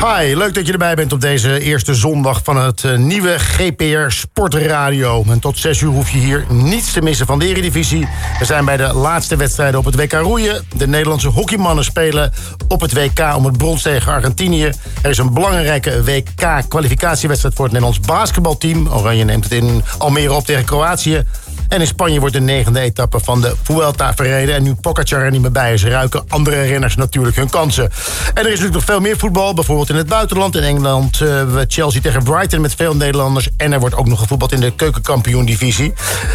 Hi, leuk dat je erbij bent op deze eerste zondag van het nieuwe GPR Sportradio. En tot 6 uur hoef je hier niets te missen van de Eredivisie. We zijn bij de laatste wedstrijden op het WK roeien. De Nederlandse hockeymannen spelen op het WK om het brons tegen Argentinië. Er is een belangrijke WK-kwalificatiewedstrijd voor het Nederlands basketbalteam. Oranje neemt het in Almere op tegen Kroatië. En in Spanje wordt de 9e etappe van de Vuelta verreden. En nu Pogacar er niet meer bij is, ruiken andere renners natuurlijk hun kansen. En er is natuurlijk nog veel meer voetbal. Bijvoorbeeld in het buitenland. In Engeland Chelsea tegen Brighton met veel Nederlanders. En er wordt ook nog gevoetbald in de keukenkampioen-divisie.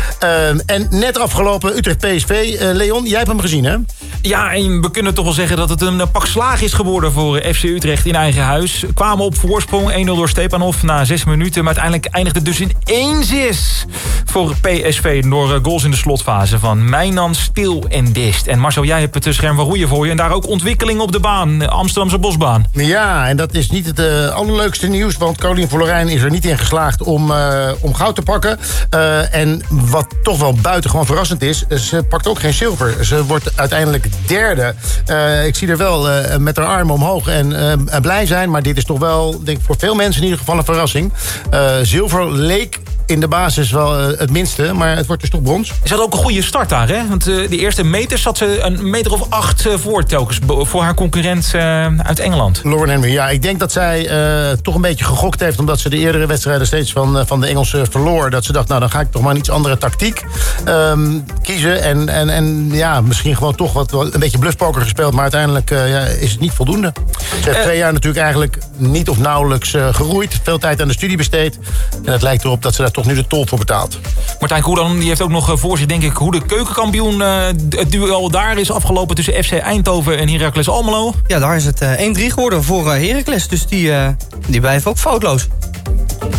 En net afgelopen Utrecht-PSV. Leon, jij hebt hem gezien, hè? Ja, en we kunnen toch wel zeggen dat het een pak slaag is geworden voor FC Utrecht in eigen huis. Kwamen op voorsprong 1-0 door Stepanov na 6 minuten. Maar uiteindelijk eindigde het dus in 1-6 voor PSV. Door goals in de slotfase van Mijnan, Stil en Dist. En Marcel, jij hebt het scherm van roeien voor je. En daar ook ontwikkeling op de baan, Amsterdamse Bosbaan. Ja, en dat is niet het allerleukste nieuws. Want Caroline Florijn is er niet in geslaagd om goud te pakken. En wat toch wel buitengewoon verrassend is, ze pakt ook geen zilver. Ze wordt uiteindelijk derde. Ik zie er wel met haar armen omhoog en blij zijn. Maar dit is toch wel, denk ik, voor veel mensen in ieder geval een verrassing. Zilver leek in de basis wel het minste, maar het wordt dus toch brons. Ze had ook een goede start daar, hè? Want de eerste meters zat ze een meter of 8 voor telkens. Voor haar concurrent uit Engeland. Lauren Henry, ja. Ik denk dat zij toch een beetje gegokt heeft, omdat ze de eerdere wedstrijden steeds van de Engelsen verloor. Dat ze dacht, nou dan ga ik toch maar een iets andere tactiek kiezen. En ja, misschien gewoon toch een beetje bluffpoker gespeeld. Maar uiteindelijk is het niet voldoende. Ze heeft 2 jaar natuurlijk eigenlijk niet of nauwelijks geroeid. Veel tijd aan de studie besteed. En het lijkt erop dat ze daar toch nu de tol voor betaalt. Martijn Koedan die heeft ook nog voor zich, denk ik, hoe de keukenkampioen het duel daar is afgelopen tussen FC Eindhoven en Heracles Almelo. Ja, daar is het 1-3 geworden voor Heracles. Dus die blijven ook foutloos.